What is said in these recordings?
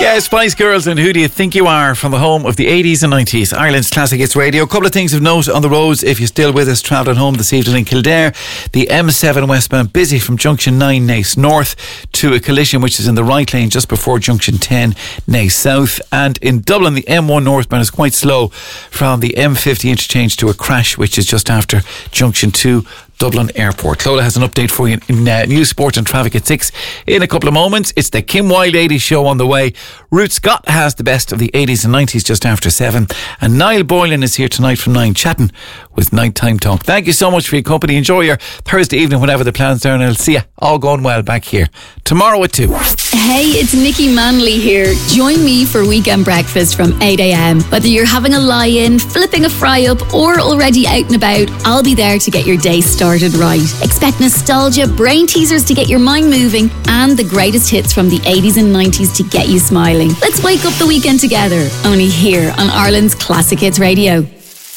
Yeah, Spice Girls and Who Do You Think You Are from the home of the 80s and 90s. Ireland's Classic Hits Radio. A couple of things of note on the roads if you're still with us travelling home this evening in Kildare. The M7 westbound busy from Junction 9 Naas North to a collision which is in the right lane just before Junction 10 Naas South. And in Dublin, the M1 northbound is quite slow from the M50 interchange to a crash which is just after Junction 2 Dublin Airport. Lola has an update for you in news, sport and traffic at 6 in a couple of moments. It's the Kim Wilde 80s show on the way. Ruth Scott has the best of the 80s and 90s just after 7. And Niall Boylan is here tonight from 9 chatting with Nighttime Talk. Thank you so much for your company. Enjoy your Thursday evening, whenever the plans are, and I'll see you all going well back here tomorrow at 2. Hey, it's Nikki Manley here. Join me for weekend breakfast from 8 a.m. Whether you're having a lie-in, flipping a fry-up or already out and about, I'll be there to get your day started right. Expect nostalgia, brain teasers to get your mind moving, and the greatest hits from the 80s and 90s to get you smiling. Let's wake up the weekend together, only here on Ireland's Classic Hits Radio.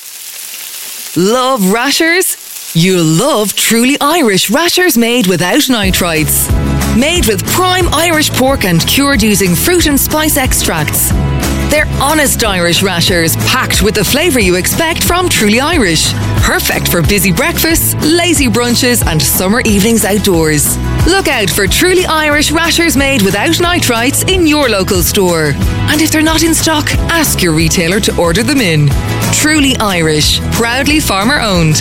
Love rashers? You'll love Truly Irish rashers made without nitrites. Made with prime Irish pork and cured using fruit and spice extracts. They're honest Irish rashers, packed with the flavour you expect from Truly Irish. Perfect for busy breakfasts, lazy brunches and summer evenings outdoors. Look out for Truly Irish rashers made without nitrites in your local store. And if they're not in stock, ask your retailer to order them in. Truly Irish, proudly farmer owned.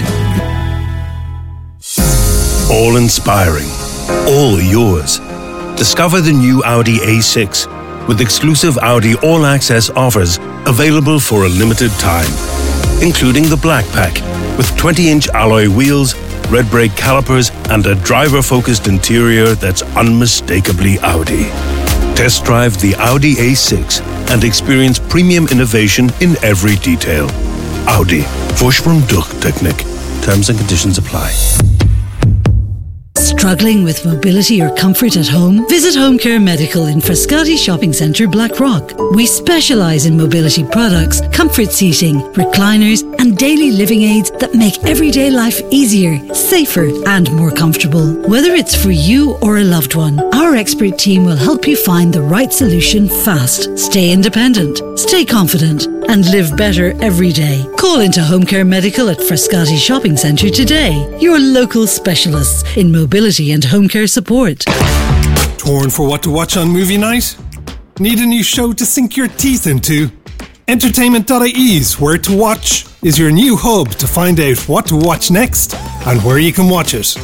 All inspiring, all yours. Discover the new Audi A6 with exclusive Audi all-access offers available for a limited time, including the Black Pack with 20-inch alloy wheels, red brake calipers and a driver-focused interior that's unmistakably Audi. Test drive the Audi A6 and experience premium innovation in every detail. Audi. Vorsprung durch Technik. Terms and conditions apply. Struggling with mobility or comfort at home? Visit Home Care Medical in Frascati Shopping Centre, Blackrock. We specialise in mobility products, comfort seating, recliners and daily living aids that make everyday life easier, safer and more comfortable. Whether it's for you or a loved one, our expert team will help you find the right solution fast. Stay independent, stay confident and live better every day. Call into Home Care Medical at Frascati Shopping Centre today. Your local specialists in mobility and home care support. Torn for what to watch on movie night? Need a new show to sink your teeth into? Entertainment.ie's Where to Watch is your new hub to find out what to watch next and where you can watch it.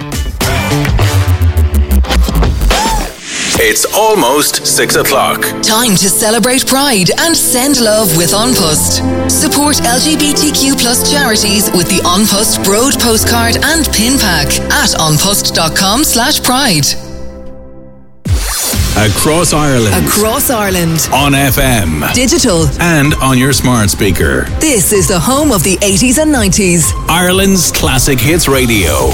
It's almost 6 o'clock. Time to celebrate Pride and send love with An Post. Support LGBTQ plus charities with the An Post Broad postcard and pin pack at anpost.com/pride. Across Ireland. Across Ireland. On FM. Digital. And on your smart speaker. This is the home of the 80s and 90s. Ireland's Classic Hits Radio.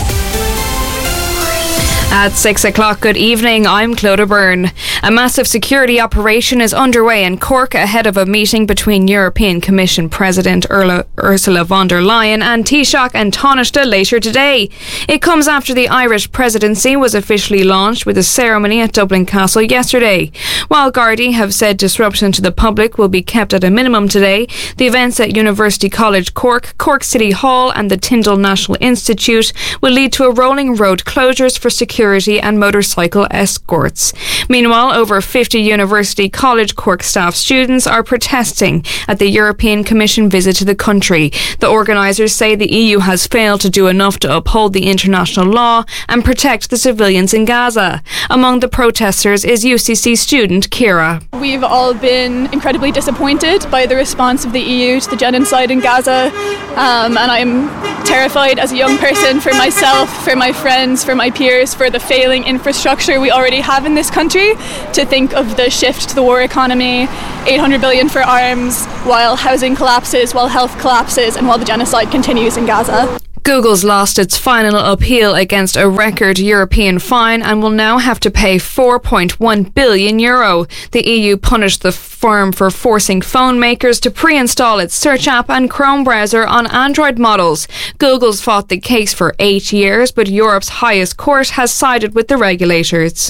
At 6 o'clock, good evening, I'm Clodagh Byrne. A massive security operation is underway in Cork ahead of a meeting between European Commission President Ursula von der Leyen and Taoiseach and Taoiseach later today. It comes after the Irish presidency was officially launched with a ceremony at Dublin Castle yesterday. While Gardaí have said disruption to the public will be kept at a minimum today, the events at University College Cork, Cork City Hall and the Tyndall National Institute will lead to a rolling road closures for security and motorcycle escorts. Meanwhile, over 50 University College Cork staff students are protesting at the European Commission visit to the country. The organisers say the EU has failed to do enough to uphold the international law and protect the civilians in Gaza. Among the protesters is UCC student Kira. We've all been incredibly disappointed by the response of the EU to the genocide in Gaza, and I'm terrified as a young person for myself, for my friends, for my peers, for the failing infrastructure we already have in this country, to think of the shift to the war economy, 800 billion for arms, while housing collapses, while health collapses, and while the genocide continues in Gaza. Google's lost its final appeal against a record European fine and will now have to pay €4.1 billion. The EU punished the firm for forcing phone makers to pre-install its search app and Chrome browser on Android models. Google's fought the case for 8 years, but Europe's highest court has sided with the regulators.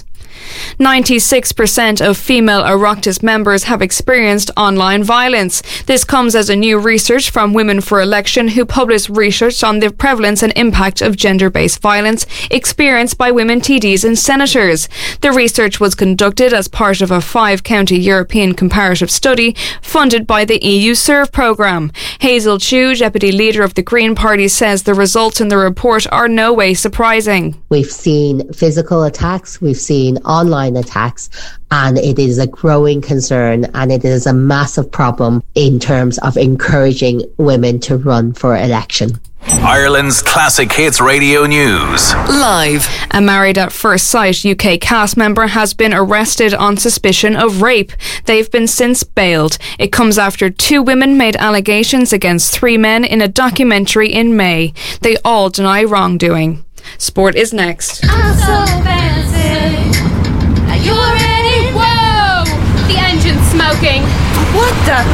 96% of female Oireachtas members have experienced online violence. This comes as a new research from Women for Election, who published research on the prevalence and impact of gender-based violence experienced by women TDs and senators. The research was conducted as part of a 5-county European comparative study funded by the EU SERVE programme. Hazel Chu, deputy leader of the Green Party, says the results in the report are no way surprising. We've seen physical attacks, we've seen online attacks, and it is a growing concern, and it is a massive problem in terms of encouraging women to run for election. Ireland's Classic Hits Radio News. Live. A Married at First Sight UK cast member has been arrested on suspicion of rape. They've been since bailed. It comes after 2 women made allegations against 3 men in a documentary in May. They all deny wrongdoing. Sport is next. I'm so fancy. Are you ready? Whoa! The engine's smoking. What the?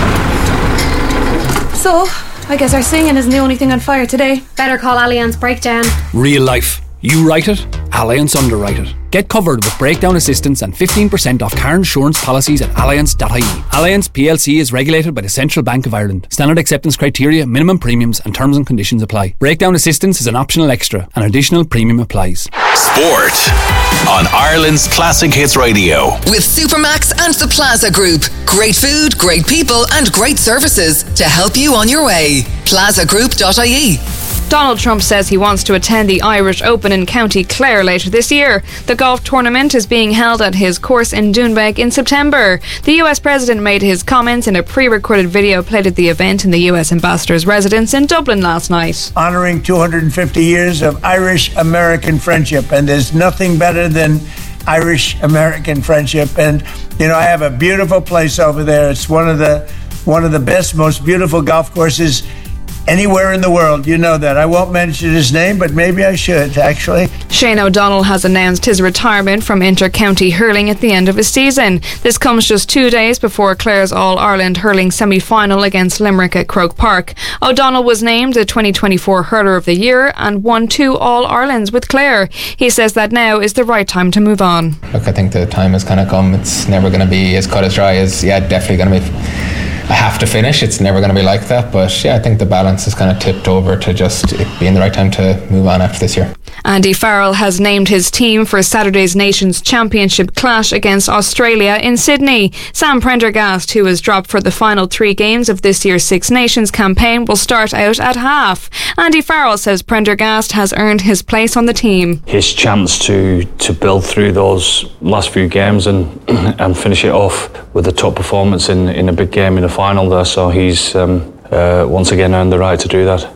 So, I guess our singing isn't the only thing on fire today. Better call Allianz Breakdown. Real life. You write it, Allianz underwrite it. Get covered with breakdown assistance and 15% off car insurance policies at allianz.ie. Allianz PLC is regulated by the Central Bank of Ireland. Standard acceptance criteria, minimum premiums and terms and conditions apply. Breakdown assistance is an optional extra. An additional premium applies. Sport on Ireland's Classic Hits Radio. With Supermax and the Plaza Group. Great food, great people and great services to help you on your way. plazagroup.ie. Donald Trump says he wants to attend the Irish Open in County Clare later this year. The golf tournament is being held at his course in Doonbeg in September. The US President made his comments in a pre-recorded video played at the event in the US Ambassador's residence in Dublin last night. Honouring 250 years of Irish-American friendship, and there's nothing better than Irish-American friendship. And, you know, I have a beautiful place over there. It's one of the best, most beautiful golf courses anywhere in the world. You know that. I won't mention his name, but maybe I should, actually. Shane O'Donnell has announced his retirement from inter-county hurling at the end of his season. This comes just 2 days before Clare's All-Ireland hurling semi-final against Limerick at Croke Park. O'Donnell was named the 2024 Hurler of the Year and won 2 All-Irelands with Clare. He says that now is the right time to move on. Look, I think the time has kind of come. It's never going to be as cut as dry as, definitely going to be... I have to finish. It's never going to be like that. But I think the balance is kind of tipped over to just it being the right time to move on after this year. Andy Farrell has named his team for Saturday's Nations Championship clash against Australia in Sydney. Sam Prendergast, who was dropped for the final 3 games of this year's Six Nations campaign, will start out at half. Andy Farrell says Prendergast has earned his place on the team. His chance to build through those last few games and finish it off with a top performance in a big game in the final there, so he's once again earned the right to do that.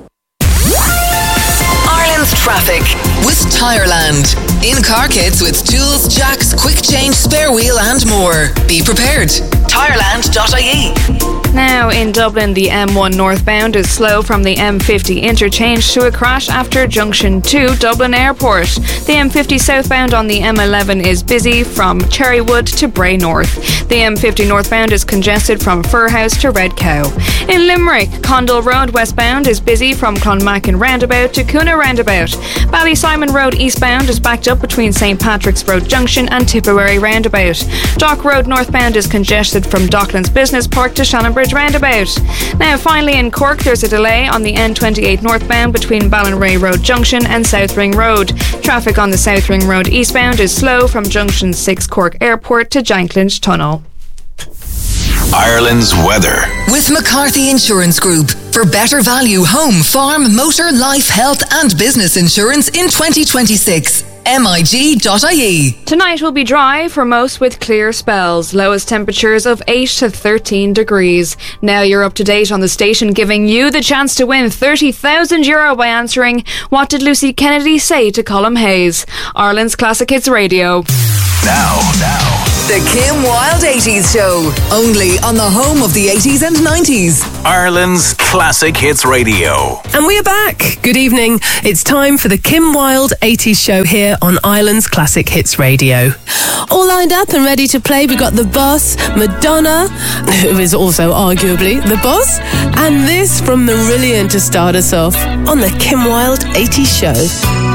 Ireland's traffic with Tireland. In-car kits with tools, jacks, quick change, spare wheel and more. Be prepared. Tireland.ie. Now in Dublin, the M1 northbound is slow from the M50 interchange to a crash after Junction 2 Dublin Airport. The M50 southbound on the M11 is busy from Cherrywood to Bray North. The M50 northbound is congested from Firhouse to Red Cow. In Limerick, Condell Road westbound is busy from Clonmackin roundabout to Coonaroundabout. Ballysimon Road eastbound is backed up between St Patrick's Road Junction and Tipperary roundabout. Dock Road northbound is congested from Docklands Business Park to Shannonbridge roundabout. Now finally in Cork, there's a delay on the N28 northbound between Ballinray Road Junction and South Ring Road. Traffic on the South Ring Road eastbound is slow from Junction 6 Cork Airport to Janklinge Tunnel. Ireland's weather. With McCarthy Insurance Group. For better value home, farm, motor, life, health and business insurance in 2026. MIG.ie. Tonight will be dry for most with clear spells. Lowest temperatures of 8 to 13 degrees. Now you're up to date on the station, giving you the chance to win €30,000 by answering What Did Lucy Kennedy Say to Colm Hayes? Ireland's Classic Hits Radio. Now. The Kim Wilde 80s Show. Only on the home of the 80s and 90s. Ireland's Classic Hits Radio. And we are back. Good evening. It's time for the Kim Wilde 80s Show here on Ireland's Classic Hits Radio. All lined up and ready to play. We've got The Boss, Madonna, who is also arguably The Boss, and this from Marillion to start us off on the Kim Wilde 80s Show.